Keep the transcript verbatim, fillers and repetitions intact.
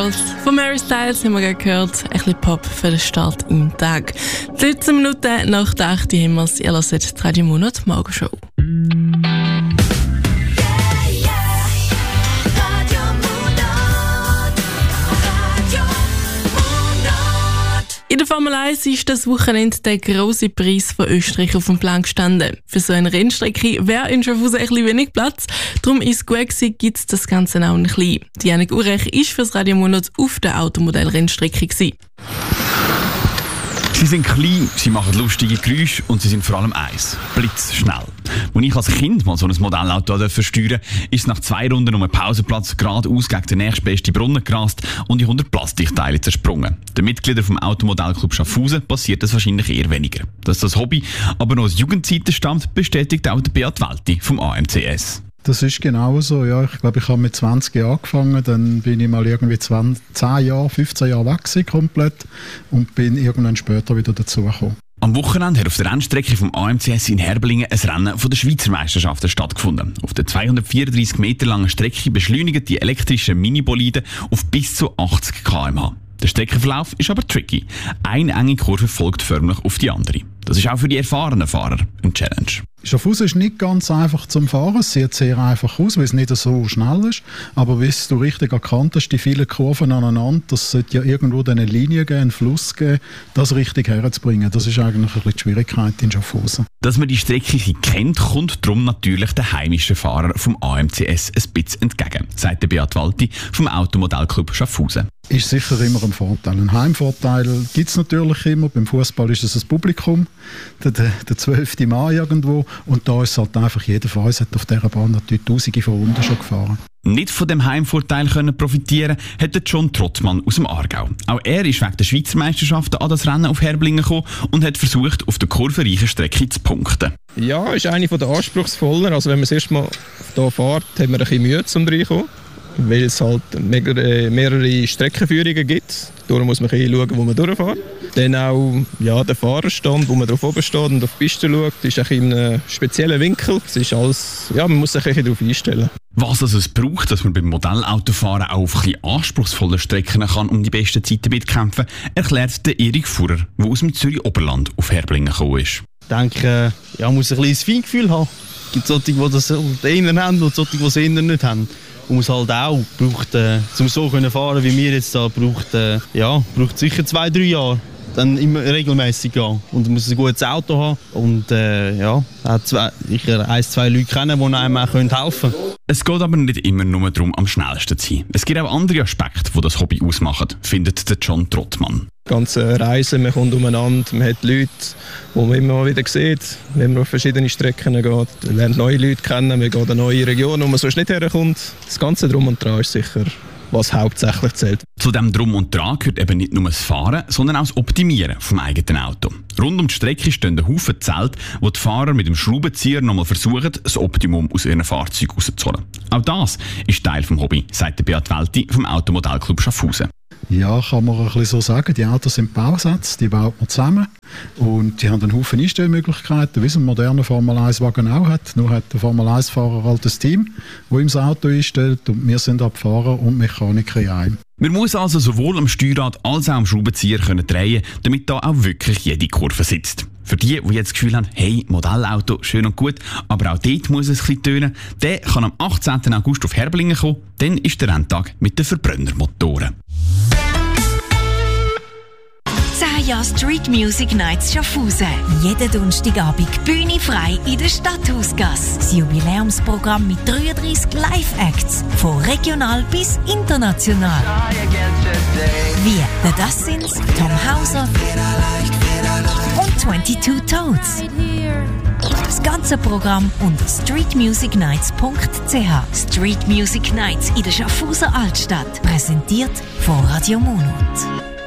Von Mary Styles haben wir gerade gehört, ein bisschen Pop für den Start im Tag. dreizehn Minuten nach der acht haben wir es, ihr hört die Radio Monat Morgenshow. In der Formel eins ist das Wochenende der grosse Preis von Österreich auf dem Plan gestanden. Für so eine Rennstrecke wäre in Schaffhausen ein bisschen wenig Platz. Darum ist es gut gewesen, gibt es das Ganze auch ein bisschen. Diana Urech war für das Radio Monat auf der Automodell-Rennstrecke gewesen. Sie sind klein, sie machen lustige Geräusche und sie sind vor allem eins: blitzschnell. Als ich als Kind mal so ein Modellauto versteuern durfte, ist es nach zwei Runden um einen Pausenplatz geradeaus gegen den nächstbesten Brunnen gerast und ich hundert Plastikteile zersprungen. Den Mitgliedern vom Automodellclub Schaffhausen passiert das wahrscheinlich eher weniger. Dass das Hobby aber noch aus Jugendzeiten stammt, bestätigt auch der Beat Welti vom A M C S. Das ist genau so, ja. Ich glaube, ich habe mit zwanzig Jahren angefangen, dann bin ich mal irgendwie zwanzig, zehn Jahre, fünfzehn Jahre weg gewesen, komplett, und bin irgendwann später wieder dazugekommen. Am Wochenende hat auf der Rennstrecke vom A M C S in Herblingen ein Rennen von der Schweizer Meisterschaften stattgefunden. Auf der zweihundertvierunddreissig Meter langen Strecke beschleunigen die elektrischen Miniboliden auf bis zu achtzig Kilometer pro Stunde. Der Streckenverlauf ist aber tricky. Eine enge Kurve folgt förmlich auf die andere. Das ist auch für die erfahrenen Fahrer eine Challenge. Schaffhausen ist nicht ganz einfach zum Fahren. Es sieht sehr einfach aus, weil es nicht so schnell ist. Aber wie du richtig erkannt hast, die vielen Kurven aneinander, das sollte ja irgendwo eine Linie geben, einen Fluss geben, das richtig herzubringen. Das ist eigentlich ein bisschen die Schwierigkeit in Schaffhausen. Dass man die Strecke kennt, kommt darum natürlich den heimischen Fahrer vom A M C S ein bisschen entgegen, sagt der Beat Welti vom Automodellclub Schaffhausen. Ist sicher immer ein Vorteil. Ein Heimvorteil gibt es natürlich immer. Beim Fußball ist es das Publikum, der, der, der zwölfte Mai irgendwo. Und da ist halt einfach, jeder von uns hat auf dieser Bahn natürlich tausende von Runden schon gefahren. Nicht von dem Heimvorteil können profitieren hat John Trottmann aus dem Aargau. Auch er ist wegen der Schweizer Meisterschaften an das Rennen auf Herblingen gekommen und hat versucht, auf der kurvenreichen Strecke zu punkten. Ja, ist eine der anspruchsvoller. Also wenn man das erste Mal hier fährt, hat man ein bisschen Mühe zum reinkommen, weil es halt mehrere Streckenführungen gibt. Darum muss man ein bisschen schauen, wo man durchfährt. Dann auch ja, der Fahrerstand, wo man drauf oben steht und auf die Piste schaut, ist auch in einem speziellen Winkel. Es ist alles, ja, man muss sich ein bisschen darauf einstellen. Was also es braucht, dass man beim Modellautofahren auch auf ein bisschen anspruchsvolle Strecken kann, um die besten Zeiten mitzukämpfen, erklärt der Erik Fuhrer, der aus dem Zürich-Oberland auf Herblingen gekommen ist. Ich denke, ja, man muss ein kleines Feingefühl haben. Es gibt solche, die das innen haben und solche, die es innen nicht haben. Und muss halt auch, braucht, äh, um so zu fahren wie wir jetzt da, braucht, äh, ja, braucht sicher zwei, drei Jahre. Dann immer regelmäßig gehen. Und man muss ein gutes Auto haben. Und äh, ja, auch zwei, sicher ein, zwei Leute kennen, die einem auch helfen können. Es geht aber nicht immer nur darum, am schnellsten zu sein. Es gibt auch andere Aspekte, die das Hobby ausmachen, findet der John Trottmann. Die ganze Reise, man kommt umeinander, man hat Leute, die man immer mal wieder sieht, wenn man auf verschiedene Strecken geht. Man lernt neue Leute kennen, man geht in neue Regionen, wo man sonst nicht herkommt. Das Ganze Drum und Dran ist sicher, was hauptsächlich zählt. Zu dem Drum und Dran gehört eben nicht nur das Fahren, sondern auch das Optimieren vom eigenen Auto. Rund um die Strecke stehen ein Haufen Zelte, wo die Fahrer mit dem Schraubenzieher nochmal versuchen, das Optimum aus ihren Fahrzeugen rauszuholen. Auch das ist Teil des Hobbys, sagt der Beat Welti vom Automodellclub Schaffhausen. Ja, kann man ein bisschen so sagen. Die Autos sind Bausätze, die baut man zusammen. Und die haben einen Haufen Einstellmöglichkeiten, wie es ein moderner Formel eins Wagen auch hat. Nur hat der Formel eins Fahrer halt ein Team, das ihm das Auto einstellt. Und wir sind ab Fahrer und Mechaniker in einem. Man muss also sowohl am Steuerrad als auch am Schraubenzieher können drehen, damit da auch wirklich jede Kurve sitzt. Für die, die jetzt das Gefühl haben, hey, Modellauto, schön und gut, aber auch dort muss es ein bisschen tönen, der kann am achtzehnten August auf Herblingen kommen. Dann ist der Renntag mit den Verbrennermotoren. zehn Jahre Street Music Nights Schaffhausen. Jeden Donnerstagabend Bühne frei in der Stadthausgasse. Das Jubiläumsprogramm mit dreiunddreissig Live-Acts. Von regional bis international. Wir, The Dustins, Tom Hauser und zweiundzwanzig Toads. Das ganze Programm unter street music nights punkt c h. Street Music Nights in der Schaffhauser Altstadt. Präsentiert von Radio Monat.